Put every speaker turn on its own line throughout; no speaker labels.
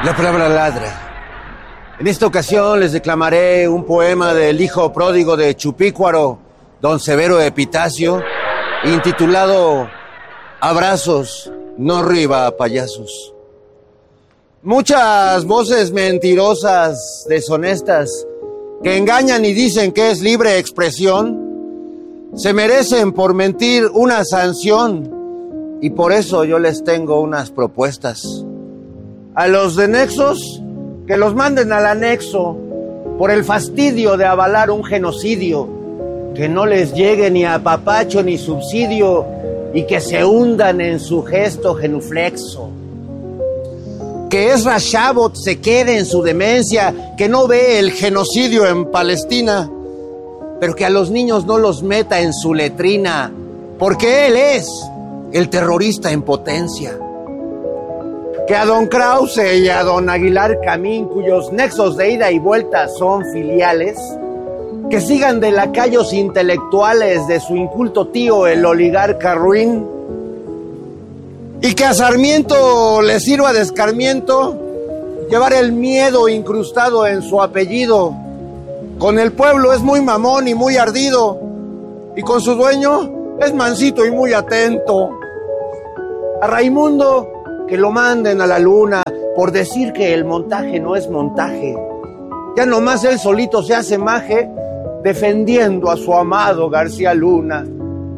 La palabra ladra. En esta ocasión les declamaré un poema del hijo pródigo de Chupícuaro, don Severo Epitacio, intitulado Abrazos, no riba payasos. Muchas voces mentirosas, deshonestas, que engañan y dicen que es libre expresión, se merecen por mentir una sanción, y por eso yo les tengo unas propuestas. A los de Nexos, que los manden al anexo por el fastidio de avalar un genocidio, que no les llegue ni apapacho ni subsidio y que se hundan en su gesto genuflexo. Que Ezra Shabot se quede en su demencia, que no ve el genocidio en Palestina, pero que a los niños no los meta en su letrina, porque él es el terrorista en potencia. Que a don Krause y a don Aguilar Camín, cuyos nexos de ida y vuelta son filiales, que sigan de lacayos intelectuales de su inculto tío el oligarca ruin, y que a Sarmiento le sirva de escarmiento llevar el miedo incrustado en su apellido. Con el pueblo es muy mamón y muy ardido, y con su dueño es mansito y muy atento. A Raimundo que lo manden a la luna por decir que el montaje no es montaje. Ya nomás él solito se hace maje defendiendo a su amado García Luna.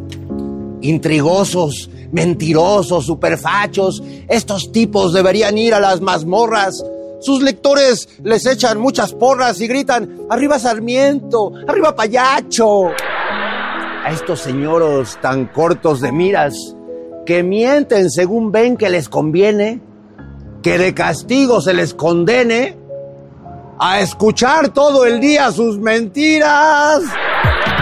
Intrigosos, mentirosos, superfachos, estos tipos deberían ir a las mazmorras. Sus lectores les echan muchas porras y gritan: ¡arriba Sarmiento! ¡Arriba Payacho! A estos señoros tan cortos de miras, que mienten según ven que les conviene, que de castigo se les condene a escuchar todo el día sus mentiras.